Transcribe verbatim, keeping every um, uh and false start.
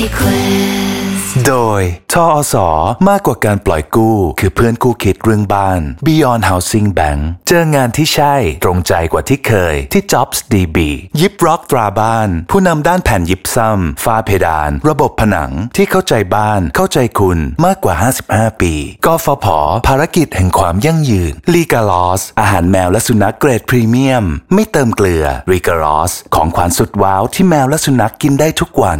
โดยทอ ส. มากกว่าการปล่อยกู้คือเพื่อนคู่คิดเรื่องบ้าน Beyond Housing Bank เจองานที่ใช่ตรงใจกว่าที่เคยที่ Jobs ดี บี ยิปร็อกตราบ้านผู้นำด้านแผ่นยิปซัมฝ้าเพดานระบบผนังที่เข้าใจบ้านเข้าใจคุณมากกว่าห้าสิบห้าปีกฟผ.ภารกิจแห่งความยั่งยืน Ligalos อาหารแมวและสุนัขเกรดพรีเมียมไม่เติมเกลือ Ligalos ของขวัญสุดว้าวที่แมวและสุนัขกินได้ทุกวัน